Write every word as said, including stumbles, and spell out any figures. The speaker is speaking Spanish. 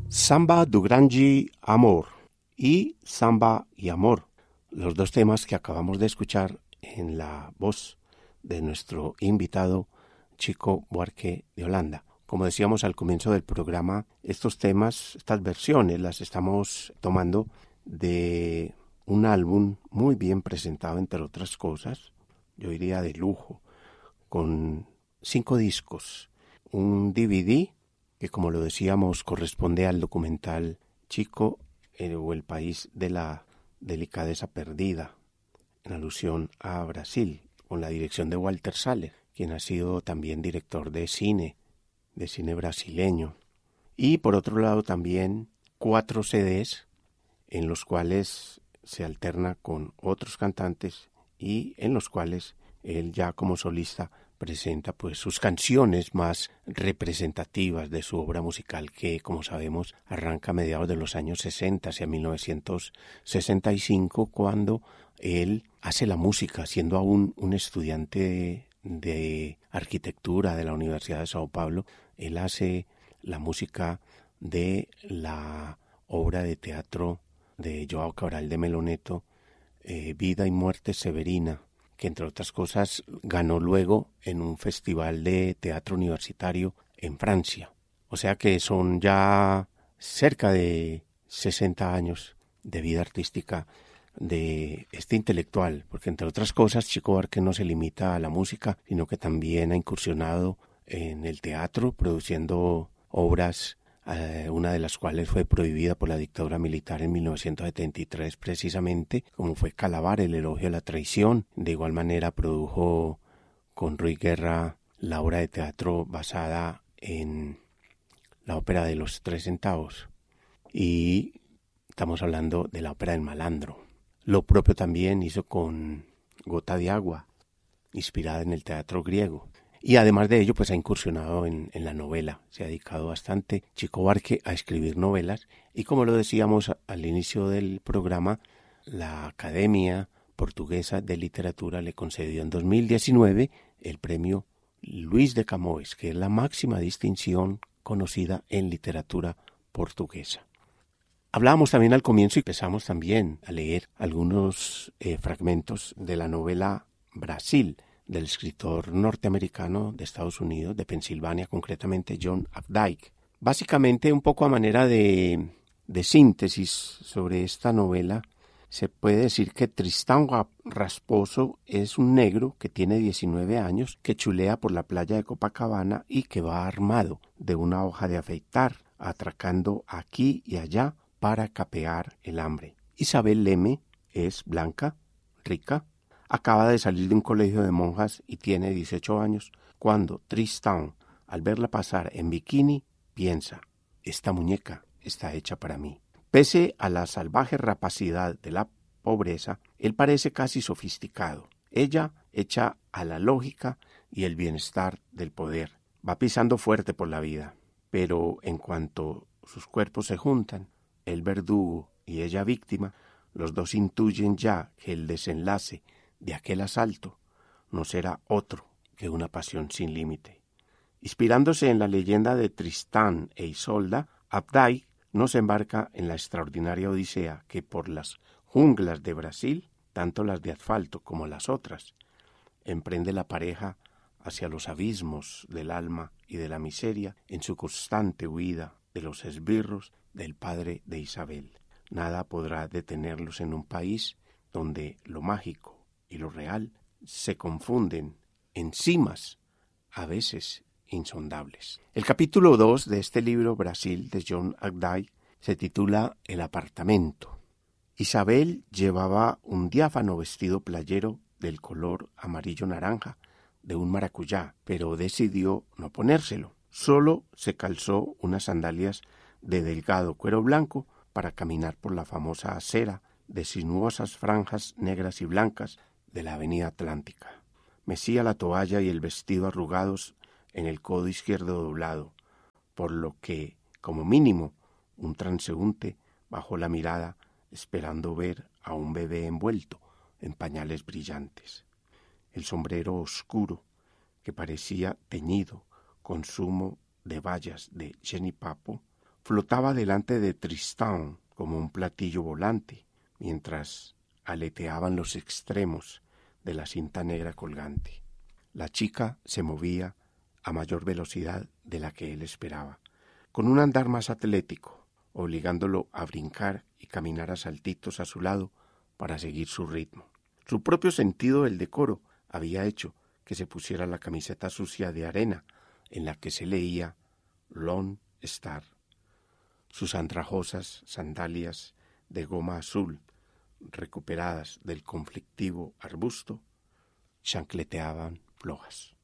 Samba du Grande Amor y Samba y Amor, los dos temas que acabamos de escuchar en la voz de nuestro invitado Chico Buarque de Holanda. Como decíamos al comienzo del programa, estos temas, estas versiones las estamos tomando de un álbum muy bien presentado, entre otras cosas, yo diría de lujo, con cinco discos, un D V D que, como lo decíamos, corresponde al documental Chico eh, o el país de la delicadeza perdida, en alusión a Brasil, con la dirección de Walter Salles, quien ha sido también director de cine, de cine brasileño. Y por otro lado también cuatro C Ds en los cuales se alterna con otros cantantes y en los cuales él ya como solista presenta pues sus canciones más representativas de su obra musical, que como sabemos arranca a mediados de los años sesenta, hacia mil novecientos sesenta y cinco, cuando él hace la música siendo aún un estudiante de, de arquitectura de la Universidad de Sao Paulo. Él hace la música de la obra de teatro de João Cabral de Melo Neto, eh, Vida y Muerte Severina, que entre otras cosas ganó luego en un festival de teatro universitario en Francia. O sea que son ya cerca de sesenta años de vida artística de este intelectual, porque entre otras cosas Chico Buarque no se limita a la música, sino que también ha incursionado en el teatro, produciendo obras, eh, una de las cuales fue prohibida por la dictadura militar en mil novecientos setenta y tres precisamente, como fue Calabar, el elogio a la traición. De igual manera produjo con Ruy Guerra la obra de teatro basada en la ópera de los tres centavos, y estamos hablando de la ópera del Malandro. Lo propio también hizo con Gota de Agua, inspirada en el teatro griego. Y además de ello, pues ha incursionado en, en la novela. Se ha dedicado bastante Chico Buarque a escribir novelas. Y como lo decíamos a, al inicio del programa, la Academia Portuguesa de Literatura le concedió en dos mil diecinueve el premio Luis de Camões, que es la máxima distinción conocida en literatura portuguesa. Hablábamos también al comienzo y empezamos también a leer algunos eh, fragmentos de la novela Brasil, del escritor norteamericano de Estados Unidos, de Pensilvania, concretamente John Updike. Básicamente, un poco a manera de, de síntesis sobre esta novela, se puede decir que Tristán Rasposo es un negro que tiene diecinueve años, que chulea por la playa de Copacabana y que va armado de una hoja de afeitar, atracando aquí y allá para capear el hambre. Isabel Leme es blanca, rica, acaba de salir de un colegio de monjas y tiene dieciocho años, cuando Tristán, al verla pasar en bikini, piensa: esta muñeca está hecha para mí. Pese a la salvaje rapacidad de la pobreza, él parece casi sofisticado. Ella echa a la lógica y el bienestar del poder. Va pisando fuerte por la vida, pero en cuanto sus cuerpos se juntan, el verdugo y ella víctima, los dos intuyen ya que el desenlace de aquel asalto no será otro que una pasión sin límite. Inspirándose en la leyenda de Tristán e Isolda, Updike nos embarca en la extraordinaria odisea que por las junglas de Brasil, tanto las de asfalto como las otras, emprende la pareja hacia los abismos del alma y de la miseria en su constante huida de los esbirros del padre de Isabel. Nada podrá detenerlos en un país donde lo mágico y lo real se confunden en cimas a veces insondables. El capítulo dos de este libro Brasil de John Updike se titula El apartamento. Isabel llevaba un diáfano vestido playero del color amarillo-naranja de un maracuyá, pero decidió no ponérselo. Solo se calzó unas sandalias de delgado cuero blanco para caminar por la famosa acera de sinuosas franjas negras y blancas de la avenida Atlántica. Mecía la toalla y el vestido arrugados en el codo izquierdo doblado, por lo que, como mínimo, un transeúnte bajó la mirada esperando ver a un bebé envuelto en pañales brillantes. El sombrero oscuro, que parecía teñido con zumo de bayas de jenipapo, flotaba delante de Tristán como un platillo volante, mientras aleteaban los extremos de la cinta negra colgante. La chica se movía a mayor velocidad de la que él esperaba, con un andar más atlético, obligándolo a brincar y caminar a saltitos a su lado para seguir su ritmo. Su propio sentido del decoro había hecho que se pusiera la camiseta sucia de arena en la que se leía Lone Star. Sus andrajosas sandalias de goma azul, recuperadas del conflictivo arbusto, chancleteaban flojas.